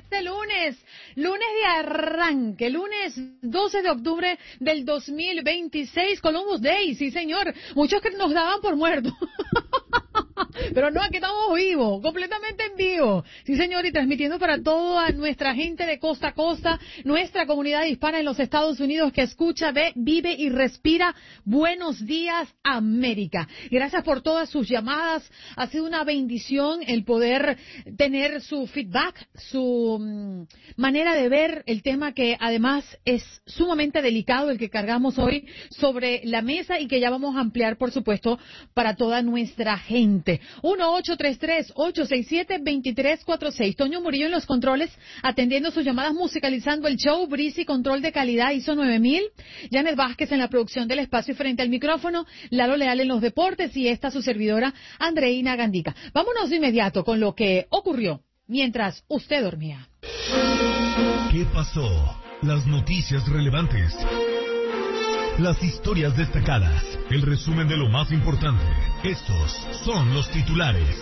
este lunes de arranque, lunes 12 de octubre del 2026, Columbus Day, sí señor, muchos que nos daban por muertos. Pero no, aquí estamos vivos, completamente en vivo. Sí, señor, y transmitiendo para toda nuestra gente de costa a costa, nuestra comunidad hispana en los Estados Unidos que escucha, ve, vive y respira. Buenos días, América. Gracias por todas sus llamadas. Ha sido una bendición el poder tener su feedback, su manera de ver el tema que además es sumamente delicado, el que cargamos hoy sobre la mesa y que ya vamos a ampliar, por supuesto, para toda nuestra gente. 1-833-867-2346. Toño Murillo en los controles, atendiendo sus llamadas, musicalizando el show. Brisi, control de calidad, ISO 9000. Janet Vázquez en la producción del espacio y frente al micrófono. Lalo Leal en los deportes y esta su servidora, Andreina Gandica. Vámonos de inmediato con lo que ocurrió mientras usted dormía. ¿Qué pasó? Las noticias relevantes. Las historias destacadas, el resumen de lo más importante. Estos son los titulares.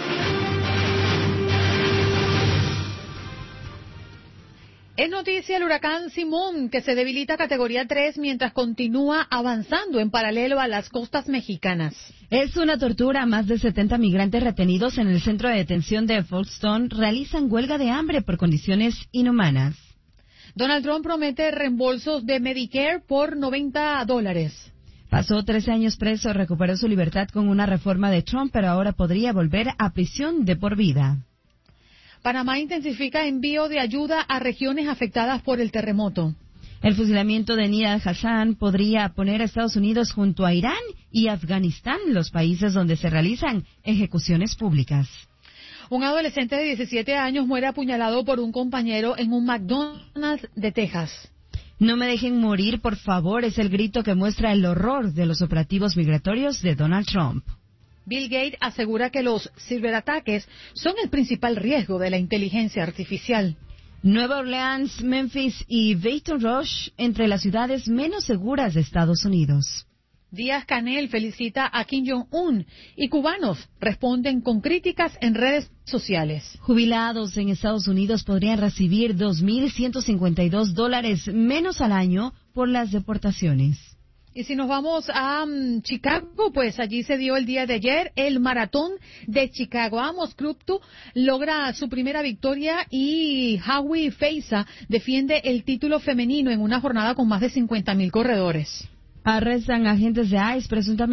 Es noticia el huracán Simón, que se debilita a categoría 3 mientras continúa avanzando en paralelo a las costas mexicanas. Es una tortura. Más de 70 migrantes retenidos en el centro de detención de Folkestone realizan huelga de hambre por condiciones inhumanas. Donald Trump promete reembolsos de Medicare por $90. Pasó 13 años preso, recuperó su libertad con una reforma de Trump, pero ahora podría volver a prisión de por vida. Panamá intensifica envío de ayuda a regiones afectadas por el terremoto. El fusilamiento de Nidal Hassan podría poner a Estados Unidos junto a Irán y Afganistán, los países donde se realizan ejecuciones públicas. Un adolescente de 17 años muere apuñalado por un compañero en un McDonald's de Texas. No me dejen morir, por favor, es el grito que muestra el horror de los operativos migratorios de Donald Trump. Bill Gates asegura que los ciberataques son el principal riesgo de la inteligencia artificial. Nueva Orleans, Memphis y Baton Rouge entre las ciudades menos seguras de Estados Unidos. Díaz-Canel felicita a Kim Jong-un y cubanos responden con críticas en redes sociales. Jubilados en Estados Unidos podrían recibir $2,152 menos al año por las deportaciones. Y si nos vamos a Chicago, pues allí se dio el día de ayer el maratón de Chicago. Amos Krupke logra su primera victoria y Howie Feiza defiende el título femenino en una jornada con más de 50,000 corredores. Arrestan agentes de ICE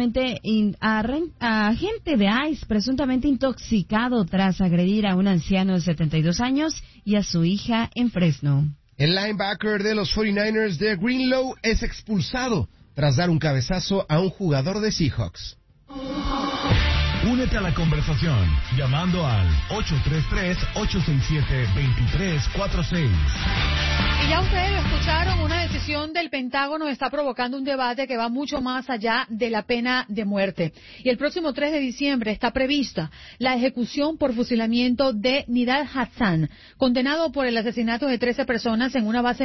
agente de ICE presuntamente intoxicado tras agredir a un anciano de 72 años y a su hija en Fresno. El linebacker de los 49ers de Greenlow es expulsado tras dar un cabezazo a un jugador de Seahawks. Únete a la conversación llamando al 833-867-2346. Y ya ustedes lo escucharon, una decisión del Pentágono está provocando un debate que va mucho más allá de la pena de muerte. Y el próximo 3 de diciembre está prevista la ejecución por fusilamiento de Nidal Hassan, condenado por el asesinato de 13 personas en una base